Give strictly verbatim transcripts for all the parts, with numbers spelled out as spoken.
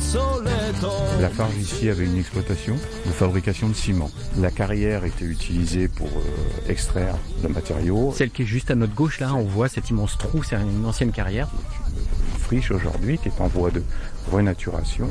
Lafarge ici avait une exploitation de fabrication de ciment. La carrière était utilisée pour euh, extraire le matériau. Celle qui est juste à notre gauche, là, on voit cet immense trou, c'est une ancienne carrière. Une friche aujourd'hui qui est en voie de renaturation.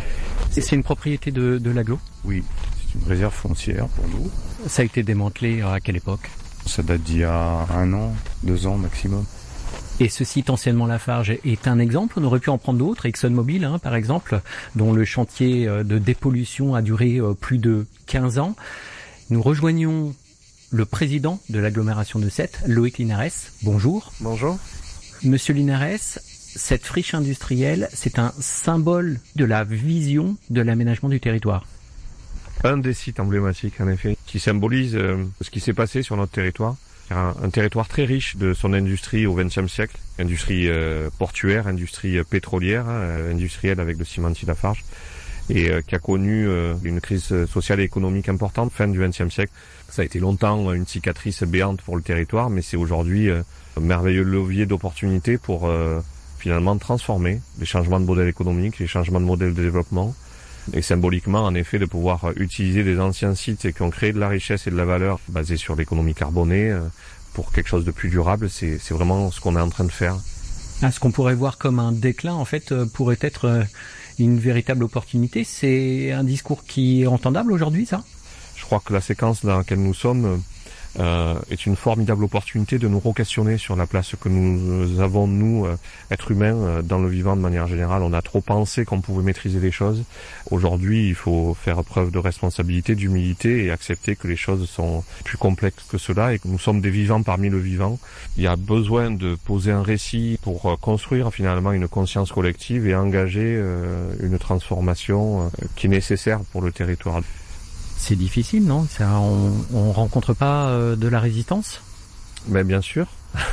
Et c'est une propriété de, de l'Aglo ? Oui, c'est une réserve foncière pour nous. Ça a été démantelé à quelle époque ? Ça date d'il y a un an, deux ans maximum. Et ce site anciennement Lafarge est un exemple, on aurait pu en prendre d'autres, ExxonMobil hein, par exemple, dont le chantier de dépollution a duré plus de quinze ans. Nous rejoignons le président de l'agglomération de Sète, Loïc Linares. Bonjour. Bonjour. Monsieur Linares, cette friche industrielle, c'est un symbole de la vision de l'aménagement du territoire. Un des sites emblématiques en effet, qui symbolise euh, ce qui s'est passé sur notre territoire. Un, un territoire très riche de son industrie au vingtième siècle, industrie euh, portuaire, industrie euh, pétrolière, hein, industrielle avec le cimentier Lafarge, et euh, qui a connu euh, une crise sociale et économique importante fin du vingtième siècle. Ça a été longtemps une cicatrice béante pour le territoire, mais c'est aujourd'hui euh, un merveilleux levier d'opportunité pour euh, finalement transformer les changements de modèle économique, les changements de modèle de développement, et symboliquement en effet de pouvoir utiliser des anciens sites qui ont créé de la richesse et de la valeur basée sur l'économie carbonée euh, pour quelque chose de plus durable, c'est, c'est vraiment ce qu'on est en train de faire. Ah, ce qu'on pourrait voir comme un déclin, en fait, euh, pourrait être euh, une véritable opportunité. C'est un discours qui est entendable aujourd'hui, ça ? Je crois que la séquence dans laquelle nous sommes euh, est une formidable opportunité de nous re-questionner sur la place que nous avons, nous, euh, êtres humains, euh, dans le vivant de manière générale. On a trop pensé qu'on pouvait maîtriser les choses. Aujourd'hui, il faut faire preuve de responsabilité, d'humilité et accepter que les choses sont plus complexes que cela et que nous sommes des vivants parmi le vivant. Il y a besoin de poser un récit pour euh, construire finalement une conscience collective et engager euh, une transformation euh, qui est nécessaire pour le territoire. C'est difficile, non ? Ça, on, on rencontre pas euh, de la résistance ? Mais bien sûr,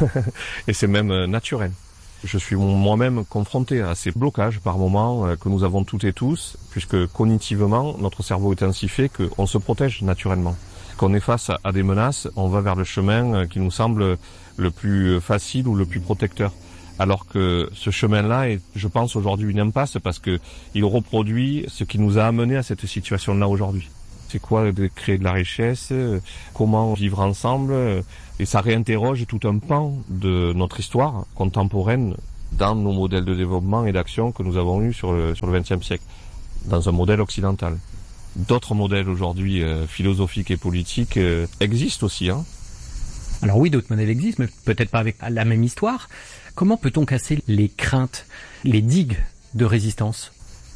et c'est même euh, naturel. Je suis moi-même confronté à ces blocages par moments euh, que nous avons toutes et tous, puisque cognitivement, notre cerveau est ainsi fait qu'on se protège naturellement. Qu'on est face à, à des menaces, on va vers le chemin euh, qui nous semble le plus facile ou le plus protecteur. Alors que ce chemin-là est, je pense, aujourd'hui une impasse parce que il reproduit ce qui nous a amené à cette situation-là aujourd'hui. C'est quoi de créer de la richesse, comment vivre ensemble, et ça réinterroge tout un pan de notre histoire contemporaine dans nos modèles de développement et d'action que nous avons eus sur le, sur le vingtième siècle, dans un modèle occidental. D'autres modèles aujourd'hui euh, philosophiques et politiques euh, existent aussi. Hein. Alors oui, d'autres modèles existent, mais peut-être pas avec la même histoire. Comment peut-on casser les craintes, les digues de résistance ?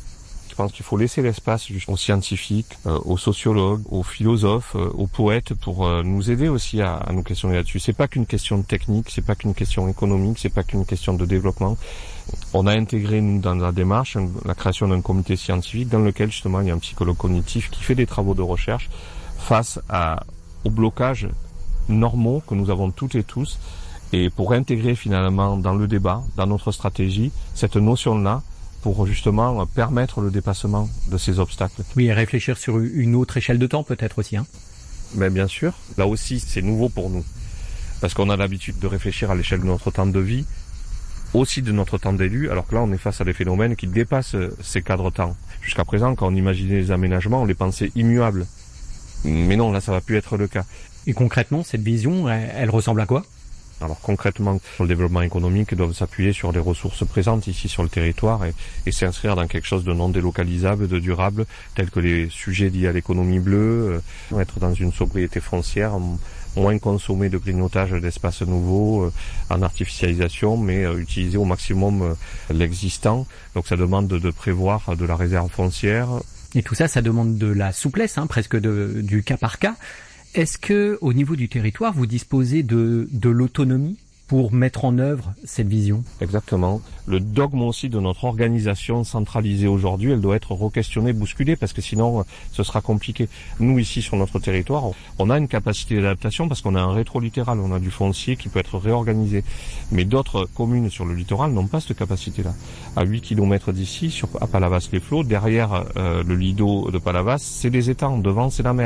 Je pense qu'il faut laisser l'espace aux scientifiques, euh, aux sociologues, aux philosophes, euh, aux poètes pour euh, nous aider aussi à, à nous questionner là-dessus. C'est pas qu'une question de technique, c'est pas qu'une question économique, c'est pas qu'une question de développement. On a intégré nous dans la démarche la création d'un comité scientifique dans lequel justement il y a un psychologue cognitif qui fait des travaux de recherche face à, aux blocages normaux que nous avons toutes et tous, et pour intégrer finalement dans le débat, dans notre stratégie, cette notion-là, pour justement permettre le dépassement de ces obstacles. Oui, et réfléchir sur une autre échelle de temps peut-être aussi. Hein. Mais bien sûr, là aussi c'est nouveau pour nous, parce qu'on a l'habitude de réfléchir à l'échelle de notre temps de vie, aussi de notre temps d'élu, alors que là on est face à des phénomènes qui dépassent ces cadres-temps. Jusqu'à présent, quand on imaginait les aménagements, on les pensait immuables. Mais non, là ça va plus être le cas. Et concrètement, cette vision, elle, elle ressemble à quoi ? Alors concrètement, le développement économique doit s'appuyer sur les ressources présentes ici sur le territoire et, et s'inscrire dans quelque chose de non délocalisable, de durable, tel que les sujets liés à l'économie bleue, euh, être dans une sobriété foncière, moins consommer de grignotage d'espaces nouveaux, euh, en artificialisation, mais euh, utiliser au maximum euh, l'existant. Donc ça demande de, de prévoir de la réserve foncière. Et tout ça, ça demande de la souplesse, hein, presque de, du cas par cas. Est-ce que, au niveau du territoire, vous disposez de, de l'autonomie pour mettre en œuvre cette vision ? Exactement. Le dogme aussi de notre organisation centralisée aujourd'hui, elle doit être re-questionnée, bousculée, parce que sinon, ce sera compliqué. Nous, ici, sur notre territoire, on a une capacité d'adaptation parce qu'on a un rétro-littoral, on a du foncier qui peut être réorganisé. Mais d'autres communes sur le littoral n'ont pas cette capacité-là. À huit kilomètres d'ici, sur, à Palavas-les-Flots, derrière euh, le lido de Palavas, c'est des étangs, devant, c'est la mer.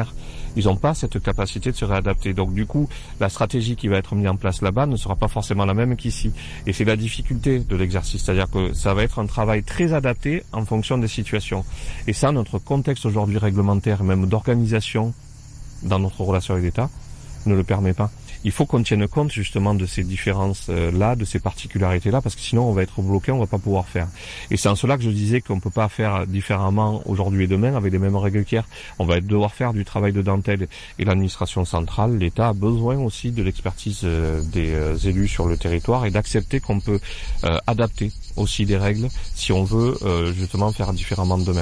ils n'ont pas cette capacité de se réadapter. Donc du coup, la stratégie qui va être mise en place là-bas ne sera pas forcément la même qu'ici. Et c'est la difficulté de l'exercice, c'est-à-dire que ça va être un travail très adapté en fonction des situations. Et ça, notre contexte aujourd'hui réglementaire, même d'organisation dans notre relation avec l'État, ne le permet pas. Il faut qu'on tienne compte justement de ces différences-là, de ces particularités-là, parce que sinon on va être bloqué, on va pas pouvoir faire. Et c'est en cela que je disais qu'on peut pas faire différemment aujourd'hui et demain avec les mêmes règles qu'hier. On va devoir faire du travail de dentelle. Et l'administration centrale, l'État a besoin aussi de l'expertise des élus sur le territoire et d'accepter qu'on peut euh, adapter aussi des règles si on veut euh, justement faire différemment demain.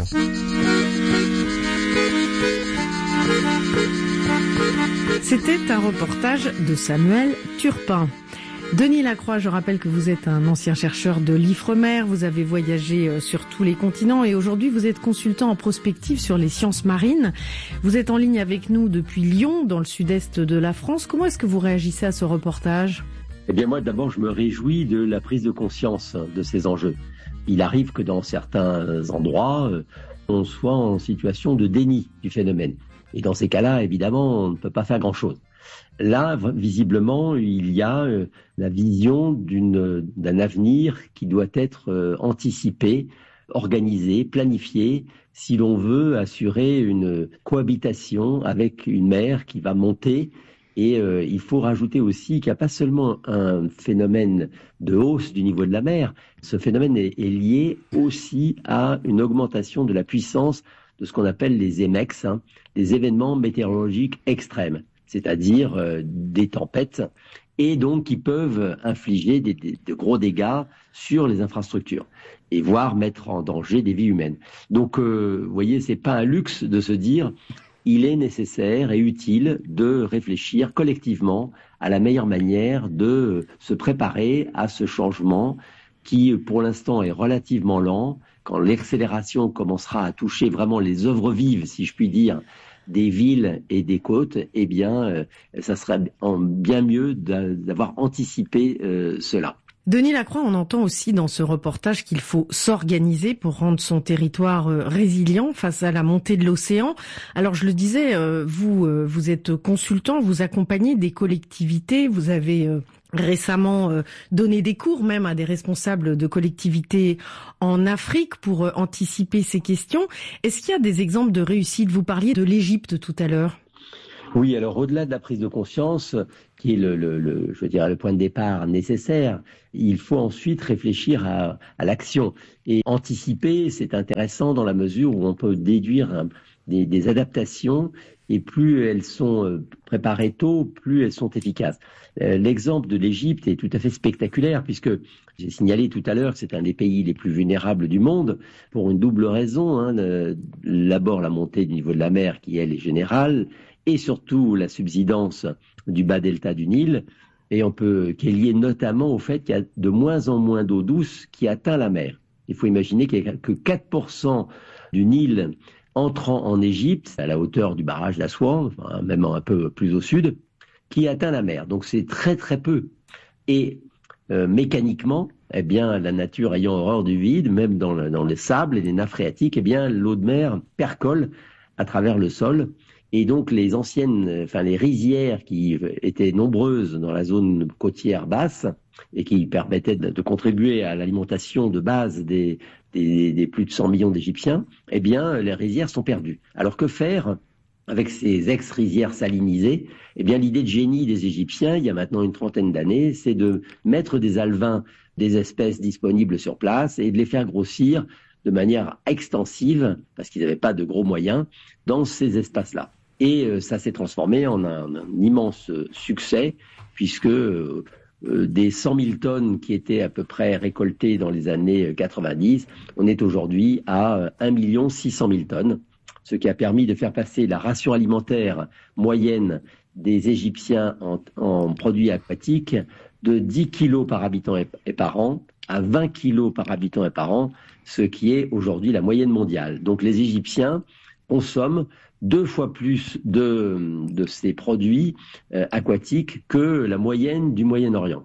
C'était un reportage de Samuel Turpin. Denis Lacroix, je rappelle que vous êtes un ancien chercheur de l'Ifremer, vous avez voyagé sur tous les continents et aujourd'hui vous êtes consultant en prospective sur les sciences marines. Vous êtes en ligne avec nous depuis Lyon, dans le sud-est de la France. Comment est-ce que vous réagissez à ce reportage ? Eh bien moi d'abord je me réjouis de la prise de conscience de ces enjeux. Il arrive que dans certains endroits, on soit en situation de déni du phénomène. Et dans ces cas-là, évidemment, on ne peut pas faire grand-chose. Là, visiblement, il y a euh, la vision d'une, d'un avenir qui doit être euh, anticipé, organisé, planifié, si l'on veut assurer une cohabitation avec une mer qui va monter. Et euh, il faut rajouter aussi qu'il n'y a pas seulement un phénomène de hausse du niveau de la mer, ce phénomène est, est lié aussi à une augmentation de la puissance de ce qu'on appelle les E M E X, hein, des événements météorologiques extrêmes, c'est-à-dire euh, des tempêtes, et donc qui peuvent infliger des, des, de gros dégâts sur les infrastructures, et voire mettre en danger des vies humaines. Donc, euh, vous voyez, c'est pas un luxe de se dire il est nécessaire et utile de réfléchir collectivement à la meilleure manière de se préparer à ce changement qui, pour l'instant, est relativement lent. Quand l'accélération commencera à toucher vraiment les œuvres vives, si je puis dire, des villes et des côtes, eh bien, euh, ça serait bien mieux d'avoir anticipé euh, cela. Denis Lacroix, on entend aussi dans ce reportage qu'il faut s'organiser pour rendre son territoire résilient face à la montée de l'océan. Alors, je le disais, vous, vous êtes consultant, vous accompagnez des collectivités, vous avez récemment donné des cours même à des responsables de collectivités en Afrique pour anticiper ces questions. Est-ce qu'il y a des exemples de réussite ? Vous parliez de l'Égypte tout à l'heure. Oui, alors au-delà de la prise de conscience, qui est le, le, le, je veux dire, le point de départ nécessaire, il faut ensuite réfléchir à, à l'action. Et anticiper, c'est intéressant dans la mesure où on peut déduire un, des, des adaptations, et plus elles sont préparées tôt, plus elles sont efficaces. Euh, l'exemple de l'Égypte est tout à fait spectaculaire, puisque j'ai signalé tout à l'heure que c'est un des pays les plus vulnérables du monde, pour une double raison. Hein, le, d'abord la montée du niveau de la mer, qui elle est générale, et surtout la subsidence du bas delta du Nil, et on peut, qui est liée notamment au fait qu'il y a de moins en moins d'eau douce qui atteint la mer. Il faut imaginer qu'il n'y a que quatre pour cent du Nil entrant en Égypte, à la hauteur du barrage d'Aswan, enfin, même un peu plus au sud, qui atteint la mer. Donc c'est très très peu. Et euh, mécaniquement, eh bien, la nature ayant horreur du vide, même dans, le, dans les sables et les nappes phréatiques, eh bien, l'eau de mer percole à travers le sol. Et donc les anciennes, enfin les rizières qui étaient nombreuses dans la zone côtière basse et qui permettaient de, de contribuer à l'alimentation de base des, des, des plus de cent millions d'Égyptiens, eh bien les rizières sont perdues. Alors que faire avec ces ex-rizières salinisées ? Eh bien l'idée de génie des Égyptiens, il y a maintenant une trentaine d'années, c'est de mettre des alevins, des espèces disponibles sur place et de les faire grossir de manière extensive, parce qu'ils n'avaient pas de gros moyens, dans ces espaces-là. Et euh, ça s'est transformé en un, un immense succès, puisque euh, euh, des cent mille tonnes qui étaient à peu près récoltées dans les années quatre-vingt-dix, on est aujourd'hui à un million six cent mille tonnes, ce qui a permis de faire passer la ration alimentaire moyenne des Égyptiens en, en produits aquatiques de dix kilos par habitant et, et par an à vingt kilos par habitant et par an, ce qui est aujourd'hui la moyenne mondiale. Donc les Égyptiens consomment deux fois plus de, de ces produits euh, aquatiques que la moyenne du Moyen-Orient.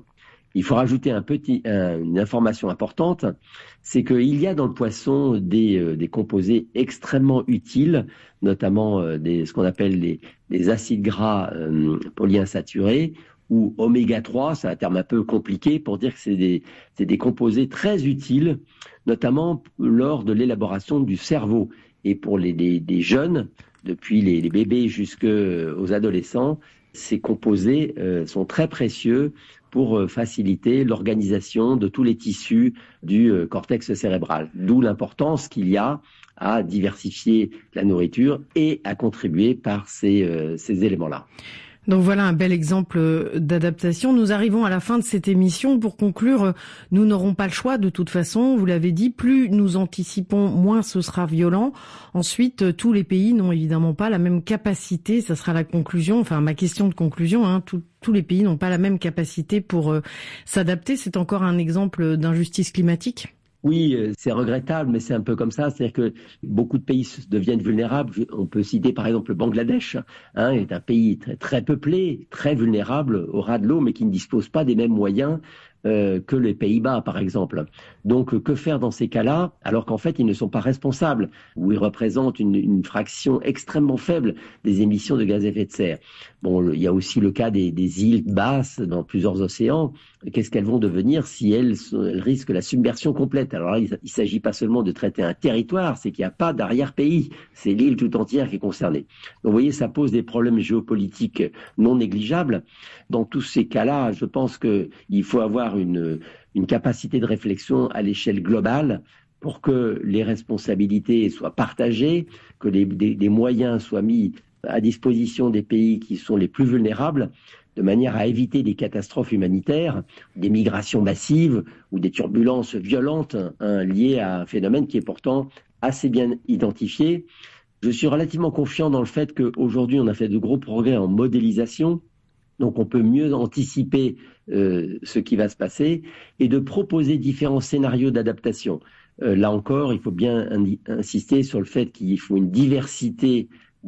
Il faut rajouter un petit, un, une information importante, c'est qu'il y a dans le poisson des, euh, des composés extrêmement utiles, notamment euh, des, ce qu'on appelle les, les acides gras euh, polyinsaturés ou oméga trois, c'est un terme un peu compliqué pour dire que c'est des, c'est des composés très utiles, notamment lors de l'élaboration du cerveau. Et pour les, les, les jeunes, depuis les, les bébés jusqu'aux adolescents, ces composés euh, sont très précieux pour faciliter l'organisation de tous les tissus du cortex cérébral. D'où l'importance qu'il y a à diversifier la nourriture et à contribuer par ces, euh, ces éléments-là. Donc voilà un bel exemple d'adaptation. Nous arrivons à la fin de cette émission. Pour conclure, nous n'aurons pas le choix de toute façon. Vous l'avez dit, plus nous anticipons, moins ce sera violent. Ensuite, tous les pays n'ont évidemment pas la même capacité. Ça sera la conclusion, enfin ma question de conclusion. Hein, tout, tous les pays n'ont pas la même capacité pour euh, s'adapter. C'est encore un exemple d'injustice climatique ? Oui, c'est regrettable, mais c'est un peu comme ça. C'est-à-dire que beaucoup de pays deviennent vulnérables. On peut citer par exemple le Bangladesh, hein, est un pays très, très peuplé, très vulnérable au ras de l'eau, mais qui ne dispose pas des mêmes moyens euh, que les Pays-Bas, par exemple. Donc, que faire dans ces cas-là, alors qu'en fait, ils ne sont pas responsables, ou ils représentent une, une fraction extrêmement faible des émissions de gaz à effet de serre. Bon, il y a aussi le cas des, des îles basses dans plusieurs océans. Qu'est-ce qu'elles vont devenir si elles, elles risquent la submersion complète? Alors là, il ne s'agit pas seulement de traiter un territoire, c'est qu'il n'y a pas d'arrière-pays. C'est l'île tout entière qui est concernée. Donc, vous voyez, ça pose des problèmes géopolitiques non négligeables. Dans tous ces cas-là, je pense qu'il faut avoir une, une capacité de réflexion à l'échelle globale pour que les responsabilités soient partagées, que les, des, des moyens soient mis à disposition des pays qui sont les plus vulnérables, de manière à éviter des catastrophes humanitaires, des migrations massives ou des turbulences violentes hein, liées à un phénomène qui est pourtant assez bien identifié. Je suis relativement confiant dans le fait qu'aujourd'hui, on a fait de gros progrès en modélisation, donc on peut mieux anticiper euh, ce qui va se passer et de proposer différents scénarios d'adaptation. Euh, là encore, il faut bien insister sur le fait qu'il faut une diversité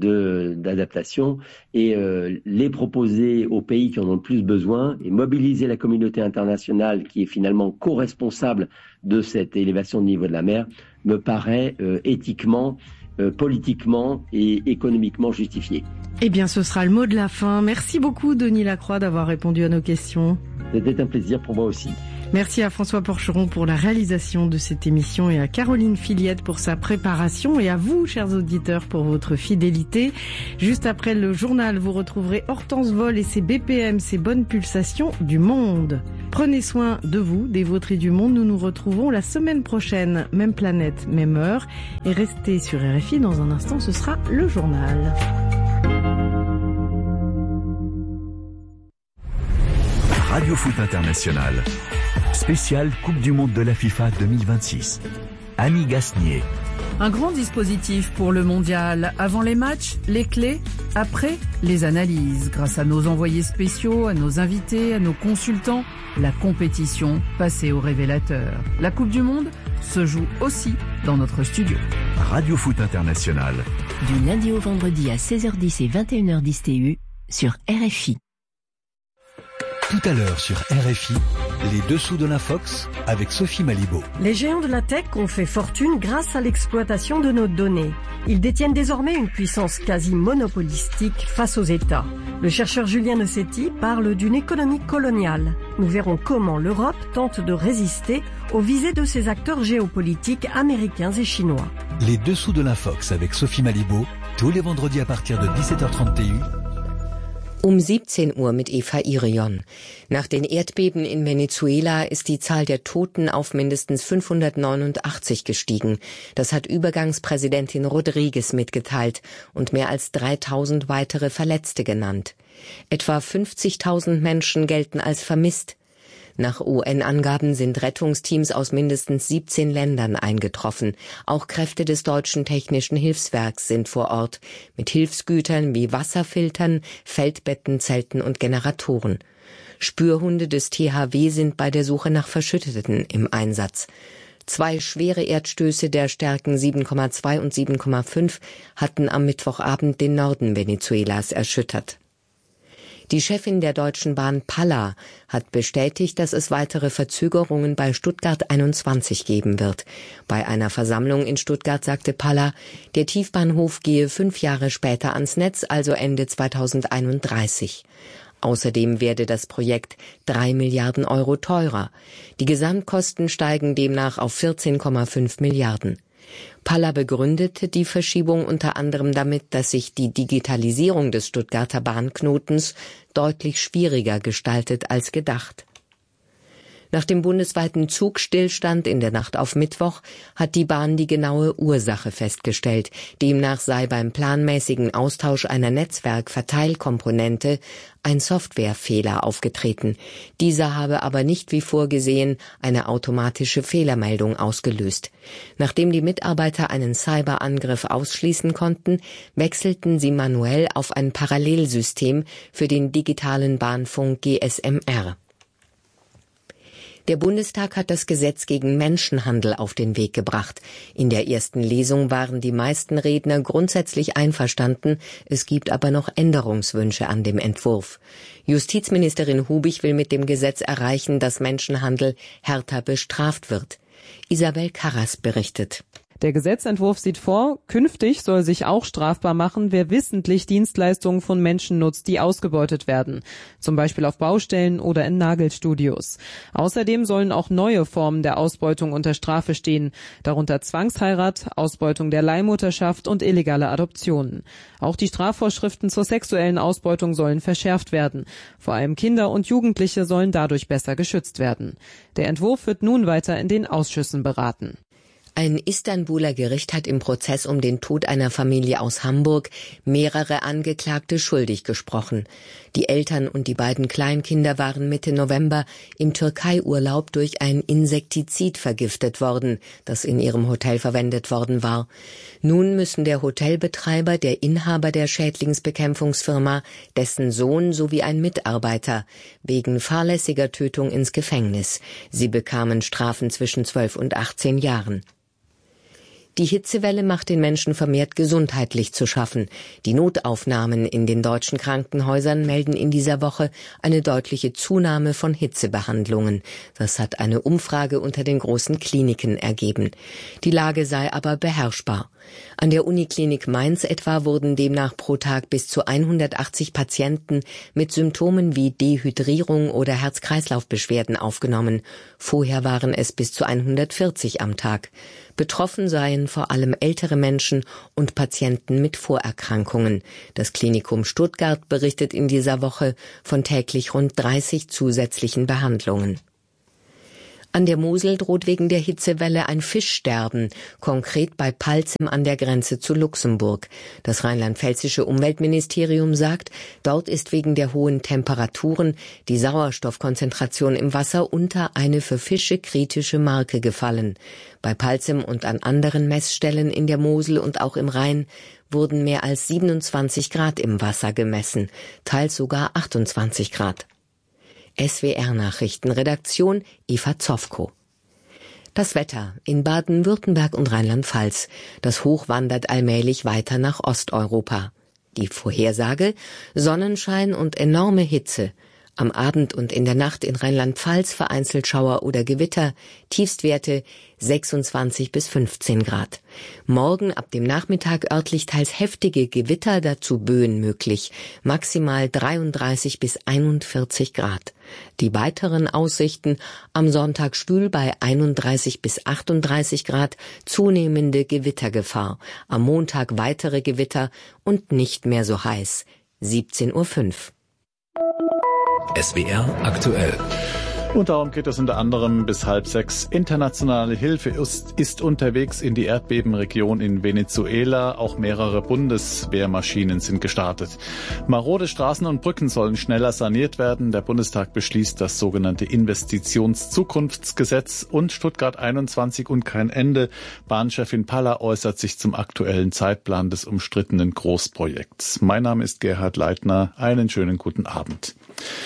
de d'adaptation et euh, les proposer aux pays qui en ont le plus besoin et mobiliser la communauté internationale qui est finalement co-responsable de cette élévation du niveau de la mer me paraît euh, éthiquement, euh, politiquement et économiquement justifié. Eh bien, ce sera le mot de la fin. Merci beaucoup, Denis Lacroix, d'avoir répondu à nos questions. C'était un plaisir pour moi aussi. Merci à François Porcheron pour la réalisation de cette émission et à Caroline Filiette pour sa préparation et à vous, chers auditeurs, pour votre fidélité. Juste après le journal, vous retrouverez Hortense Vol et ses B P M, ses bonnes pulsations du monde. Prenez soin de vous, des vôtres et du monde. Nous nous retrouvons la semaine prochaine, même planète, même heure. Et restez sur R F I, dans un instant, ce sera le journal. Radio Foot International. Spécial Coupe du Monde de la FIFA deux mille vingt-six. Annie Gasnier. Un grand dispositif pour le mondial. Avant les matchs, les clés. Après, les analyses. Grâce à nos envoyés spéciaux, à nos invités, à nos consultants, la compétition passée au révélateur. La Coupe du Monde se joue aussi dans notre studio. Radio Foot International. Du lundi au vendredi à seize heures dix et vingt et une heures dix T U sur R F I. Tout à l'heure sur R F I, les dessous de l'Infox avec Sophie Malibaud. Les géants de la tech ont fait fortune grâce à l'exploitation de nos données. Ils détiennent désormais une puissance quasi monopolistique face aux États. Le chercheur Julien Nossetti parle d'une économie coloniale. Nous verrons comment l'Europe tente de résister aux visées de ces acteurs géopolitiques américains et chinois. Les dessous de l'Infox avec Sophie Malibaud, tous les vendredis à partir de dix-sept heures trente T U. Um siebzehn Uhr mit Eva Irion. Nach den Erdbeben in Venezuela ist die Zahl der Toten auf mindestens fünfhundertneunundachtzig gestiegen. Das hat Übergangspräsidentin Rodriguez mitgeteilt und mehr als dreitausend weitere Verletzte genannt. Etwa fünfzigtausend Menschen gelten als vermisst. Nach U N-Angaben sind Rettungsteams aus mindestens siebzehn Ländern eingetroffen. Auch Kräfte des Deutschen Technischen Hilfswerks sind vor Ort, mit Hilfsgütern wie Wasserfiltern, Feldbetten, Zelten und Generatoren. Spürhunde des T H W sind bei der Suche nach Verschütteten im Einsatz. Zwei schwere Erdstöße der Stärken sieben Komma zwei und sieben Komma fünf hatten am Mittwochabend den Norden Venezuelas erschüttert. Die Chefin der Deutschen Bahn Palla hat bestätigt, dass es weitere Verzögerungen bei Stuttgart einundzwanzig geben wird. Bei einer Versammlung in Stuttgart sagte Palla, der Tiefbahnhof gehe fünf Jahre später ans Netz, also Ende zweitausendeinunddreißig. Außerdem werde das Projekt drei Milliarden Euro teurer. Die Gesamtkosten steigen demnach auf vierzehn Komma fünf Milliarden. Palla begründete die Verschiebung unter anderem damit, dass sich die Digitalisierung des Stuttgarter Bahnknotens deutlich schwieriger gestaltet als gedacht. Nach dem bundesweiten Zugstillstand in der Nacht auf Mittwoch hat die Bahn die genaue Ursache festgestellt. Demnach sei beim planmäßigen Austausch einer Netzwerkverteilkomponente ein Softwarefehler aufgetreten. Dieser habe aber nicht wie vorgesehen eine automatische Fehlermeldung ausgelöst. Nachdem die Mitarbeiter einen Cyberangriff ausschließen konnten, wechselten sie manuell auf ein Parallelsystem für den digitalen Bahnfunk G S M R. Der Bundestag hat das Gesetz gegen Menschenhandel auf den Weg gebracht. In der ersten Lesung waren die meisten Redner grundsätzlich einverstanden. Es gibt aber noch Änderungswünsche an dem Entwurf. Justizministerin Hubig will mit dem Gesetz erreichen, dass Menschenhandel härter bestraft wird. Isabel Karras berichtet. Der Gesetzentwurf sieht vor, künftig soll sich auch strafbar machen, wer wissentlich Dienstleistungen von Menschen nutzt, die ausgebeutet werden, zum Beispiel auf Baustellen oder in Nagelstudios. Außerdem sollen auch neue Formen der Ausbeutung unter Strafe stehen, darunter Zwangsheirat, Ausbeutung der Leihmutterschaft und illegale Adoptionen. Auch die Strafvorschriften zur sexuellen Ausbeutung sollen verschärft werden. Vor allem Kinder und Jugendliche sollen dadurch besser geschützt werden. Der Entwurf wird nun weiter in den Ausschüssen beraten. Ein Istanbuler Gericht hat im Prozess um den Tod einer Familie aus Hamburg mehrere Angeklagte schuldig gesprochen. Die Eltern und die beiden Kleinkinder waren Mitte November im Türkei-Urlaub durch ein Insektizid vergiftet worden, das in ihrem Hotel verwendet worden war. Nun müssen der Hotelbetreiber, der Inhaber der Schädlingsbekämpfungsfirma, dessen Sohn sowie ein Mitarbeiter wegen fahrlässiger Tötung ins Gefängnis. Sie bekamen Strafen zwischen zwölf und achtzehn Jahren. Die Hitzewelle macht den Menschen vermehrt gesundheitlich zu schaffen. Die Notaufnahmen in den deutschen Krankenhäusern melden in dieser Woche eine deutliche Zunahme von Hitzebehandlungen. Das hat eine Umfrage unter den großen Kliniken ergeben. Die Lage sei aber beherrschbar. An der Uniklinik Mainz etwa wurden demnach pro Tag bis zu hundertachtzig Patienten mit Symptomen wie Dehydrierung oder Herz-Kreislauf-Beschwerden aufgenommen. Vorher waren es bis zu hundertvierzig am Tag. Betroffen seien vor allem ältere Menschen und Patienten mit Vorerkrankungen. Das Klinikum Stuttgart berichtet in dieser Woche von täglich rund dreißig zusätzlichen Behandlungen. An der Mosel droht wegen der Hitzewelle ein Fischsterben, konkret bei Palzem an der Grenze zu Luxemburg. Das rheinland-pfälzische Umweltministerium sagt, dort ist wegen der hohen Temperaturen die Sauerstoffkonzentration im Wasser unter eine für Fische kritische Marke gefallen. Bei Palzem und an anderen Messstellen in der Mosel und auch im Rhein wurden mehr als siebenundzwanzig Grad im Wasser gemessen, teils sogar achtundzwanzig Grad. S W R-Nachrichten, Redaktion Eva Zofko. Das Wetter in Baden-Württemberg und Rheinland-Pfalz. Das Hoch wandert allmählich weiter nach Osteuropa. Die Vorhersage: Sonnenschein und enorme Hitze. Am Abend und in der Nacht in Rheinland-Pfalz vereinzelt Schauer oder Gewitter, Tiefstwerte sechsundzwanzig bis fünfzehn Grad. Morgen ab dem Nachmittag örtlich teils heftige Gewitter, dazu Böen möglich, maximal dreiunddreißig bis einundvierzig Grad. Die weiteren Aussichten: am Sonntag schwül bei einunddreißig bis achtunddreißig Grad, zunehmende Gewittergefahr, am Montag weitere Gewitter und nicht mehr so heiß. siebzehn Uhr fünf. S W R aktuell. Und darum geht es unter anderem bis halb sechs. Internationale Hilfe ist, ist unterwegs in die Erdbebenregion in Venezuela. Auch mehrere Bundeswehrmaschinen sind gestartet. Marode Straßen und Brücken sollen schneller saniert werden. Der Bundestag beschließt das sogenannte Investitionszukunftsgesetz. Und Stuttgart einundzwanzig und kein Ende. Bahnchefin Palla äußert sich zum aktuellen Zeitplan des umstrittenen Großprojekts. Mein Name ist Gerhard Leitner. Einen schönen guten Abend.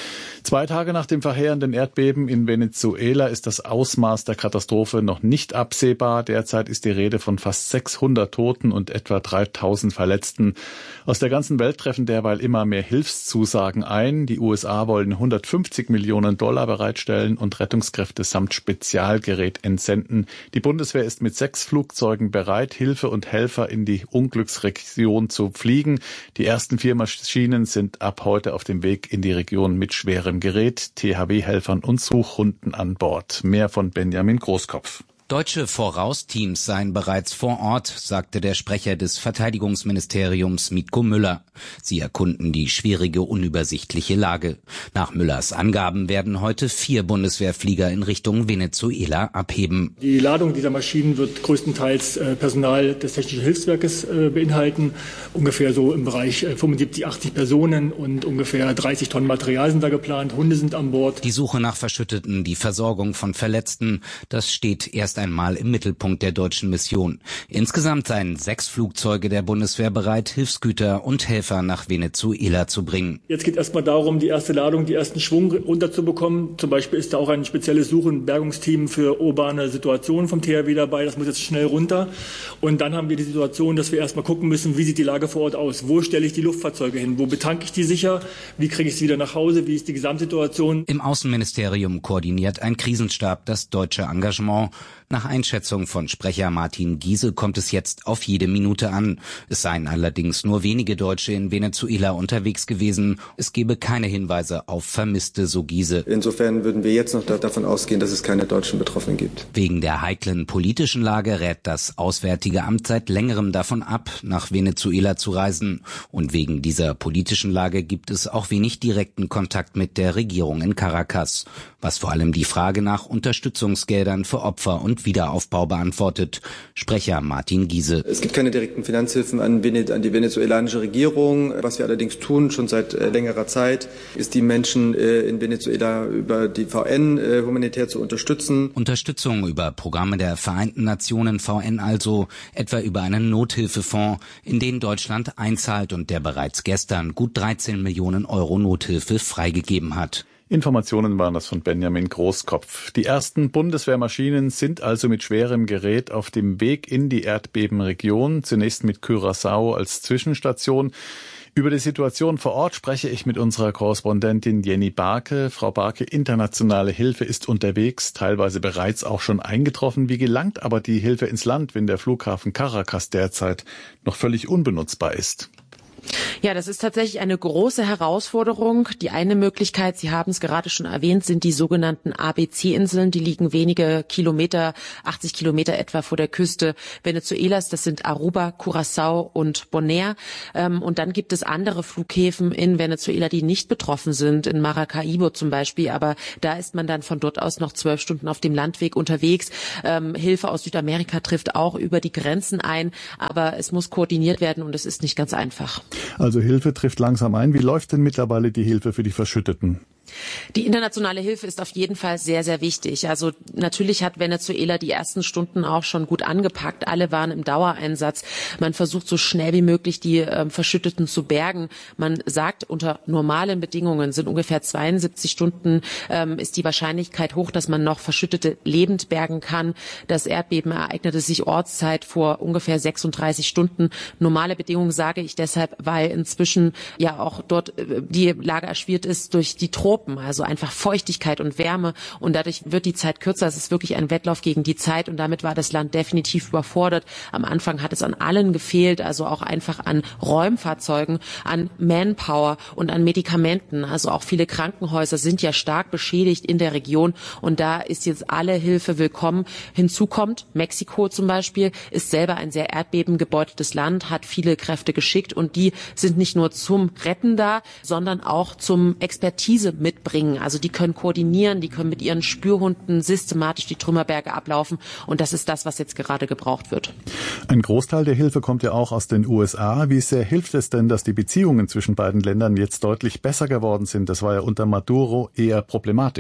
Zwei Tage nach dem verheerenden Erdbeben in Venezuela ist das Ausmaß der Katastrophe noch nicht absehbar. Derzeit ist die Rede von fast sechshundert Toten und etwa dreitausend Verletzten. Aus der ganzen Welt treffen derweil immer mehr Hilfszusagen ein. Die U S A wollen hundertfünfzig Millionen Dollar bereitstellen und Rettungskräfte samt Spezialgerät entsenden. Die Bundeswehr ist mit sechs Flugzeugen bereit, Hilfe und Helfer in die Unglücksregion zu fliegen. Die ersten vier Maschinen sind ab heute auf dem Weg in die Region mit schwerem Gerät, T H W-Helfern und Suchhunden an Bord. Mehr von Benjamin Großkopf. Deutsche Vorausteams seien bereits vor Ort, sagte der Sprecher des Verteidigungsministeriums Mitko Müller. Sie erkunden die schwierige, unübersichtliche Lage. Nach Müllers Angaben werden heute vier Bundeswehrflieger in Richtung Venezuela abheben. Die Ladung dieser Maschinen wird größtenteils äh, Personal des Technischen Hilfswerkes äh, beinhalten. Ungefähr so im Bereich äh, fünfundsiebzig, achtzig Personen und ungefähr dreißig Tonnen Material sind da geplant. Hunde sind an Bord. Die Suche nach Verschütteten, die Versorgung von Verletzten, das steht erst einmal im Mittelpunkt der deutschen Mission. Insgesamt seien sechs Flugzeuge der Bundeswehr bereit, Hilfsgüter und Helfer nach Venezuela zu bringen. Jetzt geht erstmal darum, die erste Ladung, die ersten Schwung runterzubekommen. Zum Beispiel ist da auch ein spezielles Such- und Bergungsteam für urbane Situationen vom T H W dabei. Das muss jetzt schnell runter. Und dann haben wir die Situation, dass wir erstmal gucken müssen, wie sieht die Lage vor Ort aus? Wo stelle ich die Luftfahrzeuge hin? Wo betanke ich die sicher? Wie kriege ich sie wieder nach Hause? Wie ist die Gesamtsituation? Im Außenministerium koordiniert ein Krisenstab das deutsche Engagement. Nach Einschätzung von Sprecher Martin Giese kommt es jetzt auf jede Minute an. Es seien allerdings nur wenige Deutsche in Venezuela unterwegs gewesen. Es gebe keine Hinweise auf Vermisste, so Giese. Insofern würden wir jetzt noch davon ausgehen, dass es keine deutschen Betroffenen gibt. Wegen der heiklen politischen Lage rät das Auswärtige Amt seit längerem davon ab, nach Venezuela zu reisen. Und wegen dieser politischen Lage gibt es auch wenig direkten Kontakt mit der Regierung in Caracas, was vor allem die Frage nach Unterstützungsgeldern für Opfer und Wiederaufbau beantwortet. Sprecher Martin Giese. Es gibt keine direkten Finanzhilfen an, an die venezuelanische Regierung. Was wir allerdings tun, schon seit äh, längerer Zeit, ist die Menschen äh, in Venezuela über die V N äh, humanitär zu unterstützen. Unterstützung über Programme der Vereinten Nationen V N also, etwa über einen Nothilfefonds, in den Deutschland einzahlt und der bereits gestern gut dreizehn Millionen Euro Nothilfe freigegeben hat. Informationen waren das von Benjamin Großkopf. Die ersten Bundeswehrmaschinen sind also mit schwerem Gerät auf dem Weg in die Erdbebenregion, zunächst mit Curaçao als Zwischenstation. Über die Situation vor Ort spreche ich mit unserer Korrespondentin Jenny Barke. Frau Barke, internationale Hilfe ist unterwegs, teilweise bereits auch schon eingetroffen. Wie gelangt aber die Hilfe ins Land, wenn der Flughafen Caracas derzeit noch völlig unbenutzbar ist? Ja, das ist tatsächlich eine große Herausforderung. Die eine Möglichkeit, Sie haben es gerade schon erwähnt, sind die sogenannten A B C-Inseln. Die liegen wenige Kilometer, achtzig Kilometer etwa vor der Küste Venezuelas. Das sind Aruba, Curaçao und Bonaire. Und dann gibt es andere Flughäfen in Venezuela, die nicht betroffen sind, in Maracaibo zum Beispiel. Aber da ist man dann von dort aus noch zwölf Stunden auf dem Landweg unterwegs. Hilfe aus Südamerika trifft auch über die Grenzen ein. Aber es muss koordiniert werden und es ist nicht ganz einfach. Also Hilfe trifft langsam ein. Wie läuft denn mittlerweile die Hilfe für die Verschütteten? Die internationale Hilfe ist auf jeden Fall sehr, sehr wichtig. Also natürlich hat Venezuela die ersten Stunden auch schon gut angepackt. Alle waren im Dauereinsatz. Man versucht so schnell wie möglich die äh, Verschütteten zu bergen. Man sagt, unter normalen Bedingungen sind ungefähr zweiundsiebzig Stunden ähm, ist die Wahrscheinlichkeit hoch, dass man noch Verschüttete lebend bergen kann. Das Erdbeben ereignete sich Ortszeit vor ungefähr sechsunddreißig Stunden. Normale Bedingungen sage ich deshalb, weil inzwischen ja auch dort äh, die Lage erschwert ist durch die Tropen. Also einfach Feuchtigkeit und Wärme und dadurch wird die Zeit kürzer. Es ist wirklich ein Wettlauf gegen die Zeit und damit war das Land definitiv überfordert. Am Anfang hat es an allen gefehlt, also auch einfach an Räumfahrzeugen, an Manpower und an Medikamenten. Also auch viele Krankenhäuser sind ja stark beschädigt in der Region und da ist jetzt alle Hilfe willkommen. Hinzu kommt, Mexiko zum Beispiel ist selber ein sehr erdbebengebeuteltes Land, hat viele Kräfte geschickt und die sind nicht nur zum Retten da, sondern auch zum Expertise mitbringen. Also die können koordinieren, die können mit ihren Spürhunden systematisch die Trümmerberge ablaufen und das ist das, was jetzt gerade gebraucht wird. Ein Großteil der Hilfe kommt ja auch aus den U S A. Wie sehr hilft es denn, dass die Beziehungen zwischen beiden Ländern jetzt deutlich besser geworden sind? Das war ja unter Maduro eher problematisch.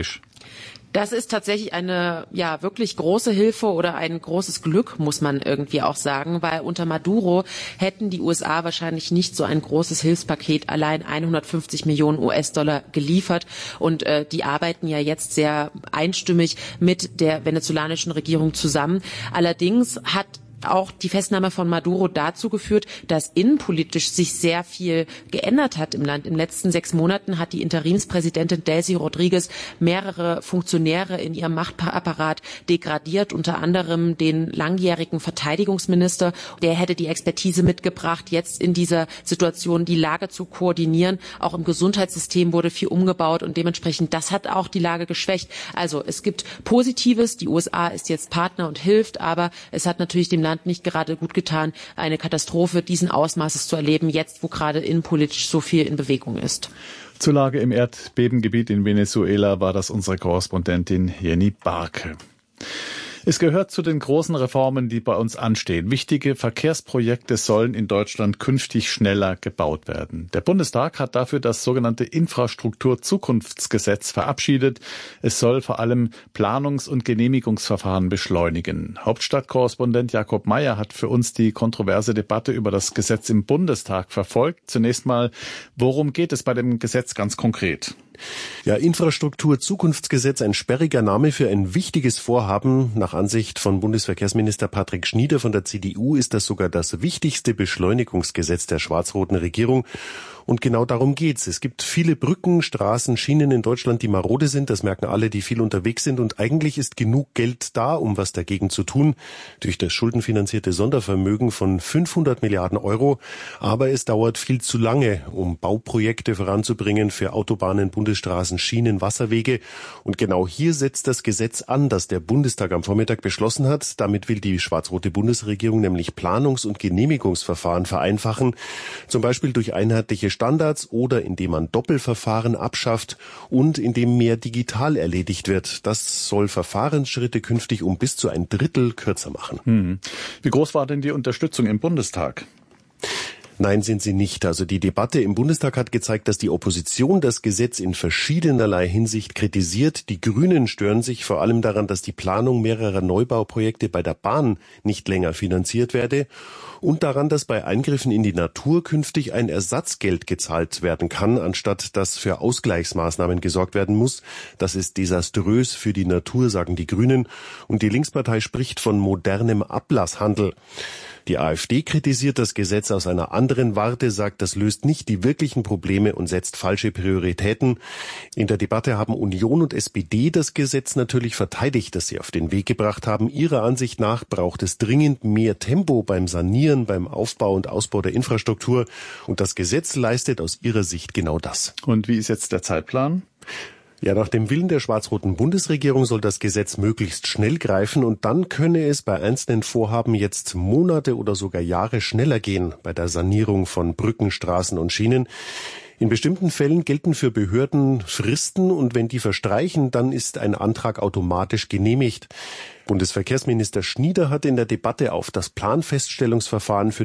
Das ist tatsächlich eine ja wirklich große Hilfe oder ein großes Glück, muss man irgendwie auch sagen, weil unter Maduro hätten die U S A wahrscheinlich nicht so ein großes Hilfspaket allein hundertfünfzig Millionen U S-Dollar geliefert. Und äh, die arbeiten ja jetzt sehr einstimmig mit der venezolanischen Regierung zusammen. Allerdings hat auch die Festnahme von Maduro dazu geführt, dass innenpolitisch sich sehr viel geändert hat im Land. In den letzten sechs Monaten hat die Interimspräsidentin Delcy Rodriguez mehrere Funktionäre in ihrem Machtapparat degradiert, unter anderem den langjährigen Verteidigungsminister. Der hätte die Expertise mitgebracht, jetzt in dieser Situation die Lage zu koordinieren. Auch im Gesundheitssystem wurde viel umgebaut und dementsprechend das hat auch die Lage geschwächt. Also es gibt Positives, die U S A ist jetzt Partner und hilft, aber es hat natürlich dem Land nicht gerade gut getan, eine Katastrophe diesen Ausmaßes zu erleben, jetzt wo gerade innenpolitisch so viel in Bewegung ist. Zur Lage im Erdbebengebiet in Venezuela war das unsere Korrespondentin Jenny Barke. Es gehört zu den großen Reformen, die bei uns anstehen. Wichtige Verkehrsprojekte sollen in Deutschland künftig schneller gebaut werden. Der Bundestag hat dafür das sogenannte Infrastrukturzukunftsgesetz verabschiedet. Es soll vor allem Planungs- und Genehmigungsverfahren beschleunigen. Hauptstadtkorrespondent Jakob Mayer hat für uns die kontroverse Debatte über das Gesetz im Bundestag verfolgt. Zunächst mal, worum geht es bei dem Gesetz ganz konkret? Ja, Infrastrukturzukunftsgesetz, ein sperriger Name für ein wichtiges Vorhaben. Nach Ansicht von Bundesverkehrsminister Patrick Schnieder von der C D U ist das sogar das wichtigste Beschleunigungsgesetz der schwarz-roten Regierung. Und genau darum geht's. Es gibt viele Brücken, Straßen, Schienen in Deutschland, die marode sind. Das merken alle, die viel unterwegs sind. Und eigentlich ist genug Geld da, um was dagegen zu tun. Durch das schuldenfinanzierte Sondervermögen von fünfhundert Milliarden Euro. Aber es dauert viel zu lange, um Bauprojekte voranzubringen für Autobahnen, Bundesstraßen, Schienen, Wasserwege. Und genau hier setzt das Gesetz an, das der Bundestag am Vormittag beschlossen hat. Damit will die schwarz-rote Bundesregierung nämlich Planungs- und Genehmigungsverfahren vereinfachen. Zum Beispiel durch einheitliche Standards oder indem man Doppelverfahren abschafft und indem mehr digital erledigt wird. Das soll Verfahrensschritte künftig um bis zu ein Drittel kürzer machen. Hm. Wie groß war denn die Unterstützung im Bundestag? Nein, sind sie nicht. Also die Debatte im Bundestag hat gezeigt, dass die Opposition das Gesetz in verschiedenerlei Hinsicht kritisiert. Die Grünen stören sich vor allem daran, dass die Planung mehrerer Neubauprojekte bei der Bahn nicht länger finanziert werde und daran, dass bei Eingriffen in die Natur künftig ein Ersatzgeld gezahlt werden kann, anstatt dass für Ausgleichsmaßnahmen gesorgt werden muss. Das ist desaströs für die Natur, sagen die Grünen. Und die Linkspartei spricht von modernem Ablasshandel. Die AfD kritisiert das Gesetz aus einer anderen Warte, sagt, das löst nicht die wirklichen Probleme und setzt falsche Prioritäten. In der Debatte haben Union und S P D das Gesetz natürlich verteidigt, das sie auf den Weg gebracht haben. Ihrer Ansicht nach braucht es dringend mehr Tempo beim Sanieren, beim Aufbau und Ausbau der Infrastruktur. Und das Gesetz leistet aus ihrer Sicht genau das. Und wie ist jetzt der Zeitplan? Ja, nach dem Willen der schwarz-roten Bundesregierung soll das Gesetz möglichst schnell greifen und dann könne es bei einzelnen Vorhaben jetzt Monate oder sogar Jahre schneller gehen bei der Sanierung von Brücken, Straßen und Schienen. In bestimmten Fällen gelten für Behörden Fristen und wenn die verstreichen, dann ist ein Antrag automatisch genehmigt. Bundesverkehrsminister Schnieder hat in der Debatte auf das Planfeststellungsverfahren für